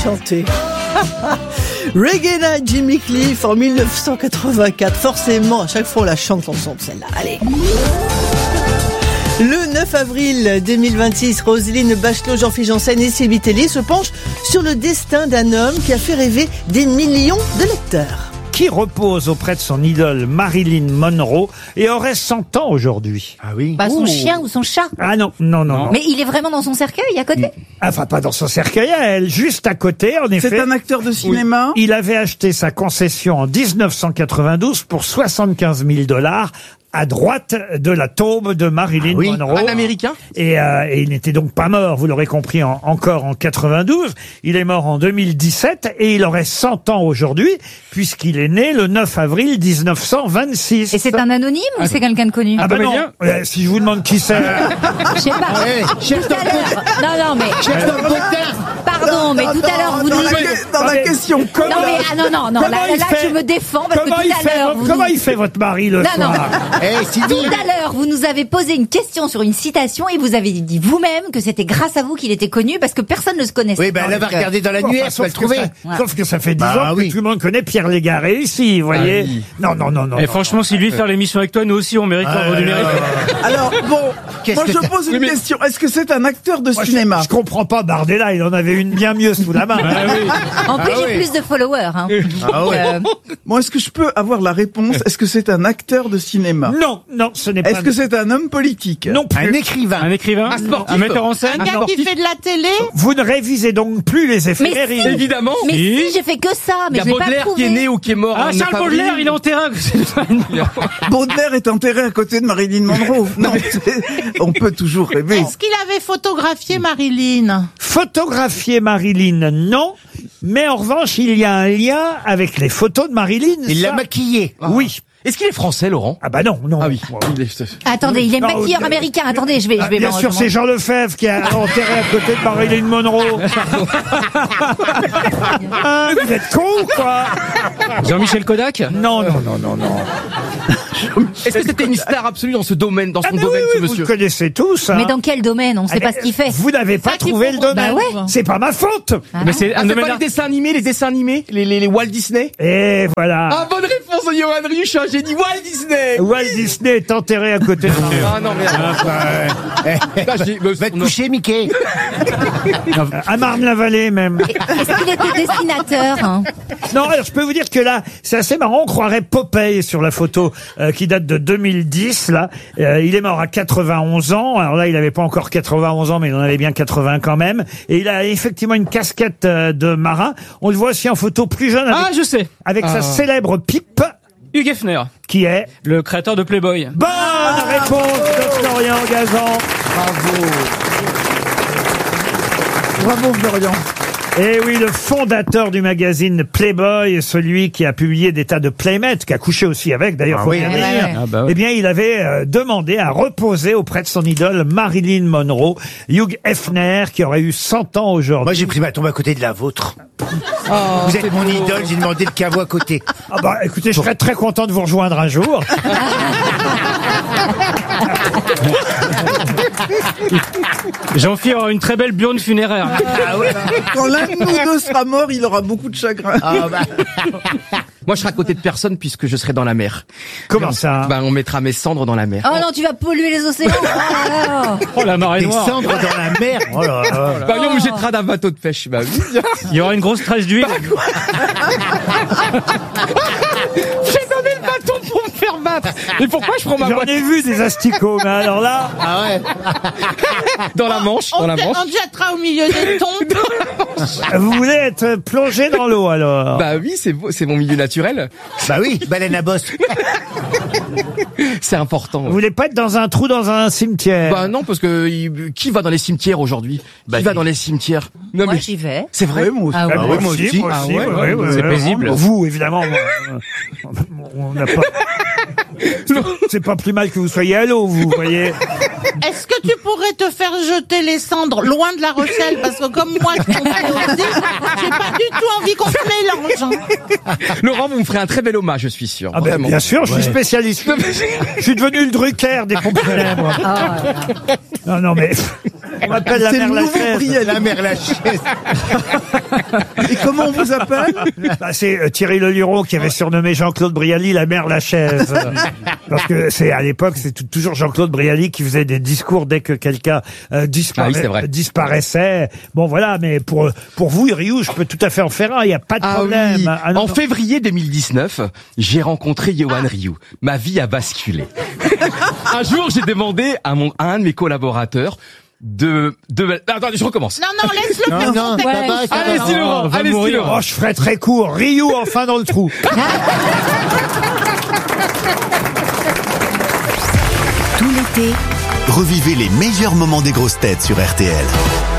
Chanter. Reggae Night, Jimmy Cliff en 1984. Forcément, à chaque fois on la chante ensemble celle-là. Allez. Le 9 avril 2026, Roselyne Bachelot, Jean-Philippe Janssen et Sylvie Tellier se penchent sur le destin d'un homme qui a fait rêver des millions de lecteurs. Qui repose auprès de son idole Marilyn Monroe et aurait 100 ans aujourd'hui. Ah oui. Pas son chien ou son chat. Ah non. Mais il est vraiment dans son cercueil à côté. Enfin, pas dans son cercueil à elle, juste à côté, en effet. C'est un acteur de cinéma. Oui. Il avait acheté sa concession en 1992 pour $75 000 à droite de la tombe de Marilyn Monroe. Un Américain. Et il n'était donc pas mort, vous l'aurez compris, encore en 92. Il est mort en 2017 et il aurait 100 ans aujourd'hui, puisqu'il est né le 9 avril 1926. Et c'est un anonyme ou c'est quelqu'un de connu? Ah bah non, si je vous demande qui c'est... Je sais pas. Chef Tout à l'heure. Non, mais... Pardon, mais tout à l'heure, vous nous... Dans la question, Non, mais, non, là, je me défends parce que tout à l'heure... Comment il fait votre mari le soir? Tout à l'heure, vous nous avez posé une question sur une citation et vous avez dit vous-même que c'était grâce à vous qu'il était connu parce que personne ne se connaissait. Oui, ben elle va regarder dans la nuit, elle va le trouver. Sauf que ça fait 10 ans que tout le monde connaît Pierre Légaré ici, vous voyez. Non. Et franchement, Sylvie, faire l'émission avec toi, nous aussi, on mérite l'ordre du mérite. Alors, moi je pose une question. Est-ce que c'est un acteur de cinéma? Je comprends pas, Bardella, il en avait une bien mieux sous la main. En plus, j'ai plus de followers. Hein. Bon, est-ce que je peux avoir la réponse? Est-ce que c'est un acteur de cinéma? Non, ce n'est pas... Est-ce que c'est un homme politique? Non plus. Un écrivain. Un sportif. Un metteur en scène. Un gars qui fait de la télé. Vous ne révisez donc plus les éphémérides. Évidemment. Mais si, j'ai fait que ça, mais Il y a j'ai pas Baudelaire trouvé. qui est né ou qui est mort. Ah, Charles Baudelaire, il est en terrain. Baudelaire est enterré à côté de Marilyn Monroe. Non, on peut toujours rêver. Est-ce qu'il avait photographié Marilyn? Photographier Marilyn, non. Mais en revanche, il y a un lien avec les photos de Marilyn. Il l'a maquillée. Oui. Est-ce qu'il est français, Laurent? Ah bah non. Ah oui. Attendez, il est Non, maquilleur américain. Attendez, je vais bien sûr, c'est Jean Lefebvre qui a enterré à côté de Marilyn Monroe. Vous êtes con ou quoi? Jean-Michel Kodak? Non. Est-ce que c'était une star absolue dans ce domaine, dans son Mais domaine, oui, ce vous monsieur? le connaissez tous. Hein. Mais dans quel domaine? On ne sait pas ce qu'il fait. Vous n'avez pas trouvé le domaine. Bah ouais. C'est pas ma faute. Mais c'est un C'est domaine pas les dessins animés, les Walt Disney? Et voilà. Ah, bonne réponse de Johan Rich, j'ai dit Walt Disney! Walt Disney est enterré à côté de moi. Ah non, mais... Va te coucher, Mickey. À Marne-la-Vallée même. Est-ce qu'il était dessinateur? Hein? Non, alors je peux vous dire que là, c'est assez marrant. On croirait Popeye sur la photo qui date de 2010. Là, il est mort à 91 ans. Alors là, il n'avait pas encore 91 ans, mais il en avait bien 80 quand même. Et il a effectivement une casquette de marin. On le voit aussi en photo plus jeune. Avec, je sais. avec sa célèbre pipe. Hugh Hefner, Qui est le créateur de Playboy. bonne réponse de Florian Gazan. Bravo Florian. Et oui, le fondateur du magazine Playboy, celui qui a publié des tas de playmates, qui a couché aussi avec, d'ailleurs, faut bien dire. Ah bah oui. Eh bien, il avait demandé à reposer auprès de son idole Marilyn Monroe, Hugh Hefner, qui aurait eu 100 ans aujourd'hui. Moi, j'ai pris ma tombe à côté de la vôtre. Vous êtes mon idole, j'ai demandé le caveau à côté. Ah bah, écoutez, je serais très content de vous rejoindre un jour. Jean-Philippe aura une très belle burne funéraire. Quand l'un de nous deux sera mort, il aura beaucoup de chagrin. Moi, je serai à côté de personne puisque je serai dans la mer. Comment ça? On mettra mes cendres dans la mer. Oh non, tu vas polluer les océans. Oh là là. Oh, la marée Des noire. cendres dans la mer. Oh là là. On me jettera d'un bateau de pêche. Bah oui. Il y aura une grosse trace d'huile. J'ai donné le bâton pour me faire battre. Et pourquoi je prends ma J'en boîte ai vu des asticots, mais alors là... Ah ouais. Dans la Manche, On te jettera au milieu des tombes. Vous voulez être plongé dans l'eau, alors? Bah oui, c'est mon milieu naturel. Bah oui, baleine à bosse. C'est important. Vous voulez pas être dans un trou dans un cimetière? Bah non, parce que qui va dans les cimetières aujourd'hui? Qui va dans les cimetières? Non, Moi, mais j'y vais. c'est vrai. Oui, moi aussi. Ah ouais. Ah oui, moi aussi. Ah ouais, c'est paisible. Vous, évidemment, on n'a pas... C'est pas plus mal que vous soyez à l'eau, vous voyez. Est-ce que tu pourrais te faire jeter les cendres loin de La Rochelle? Parce que comme moi, je comptais aussi, j'ai pas du tout envie qu'on se mélange. Hein. Laurent, vous me ferez un très bel hommage, je suis sûr. Ah ben, Vraiment. bien sûr, je suis spécialiste. Je suis devenu le Drucker des pompes funèbres. Non, mais on m'appelle la C'est mère le nouveau Lachaise. Brielle. La mère Lachaise. Et comment on vous appelle? Bah, c'est Thierry Leluron qui avait surnommé Jean-Claude Brialy la mère Lachaise. Parce que c'est à l'époque, c'est toujours Jean-Claude Brialy qui faisait des discours dès que quelqu'un disparaissait. Bon voilà, mais pour vous, Ryu, je peux tout à fait en faire un, il n'y a pas de problème. Oui. Ah, non, En non. février 2019, j'ai rencontré Johan Ryu. Ma vie a basculé. Un jour, j'ai demandé à un de mes collaborateurs attendez, je recommence. Non, laisse-le faire. Non, son ça va, texte. ça va. Allez-y, Laurent, va allez-y, mourir. Laurent. Oh, je ferai très court. Ryu enfin dans le trou. Tout l'été, revivez les meilleurs moments des grosses têtes sur RTL.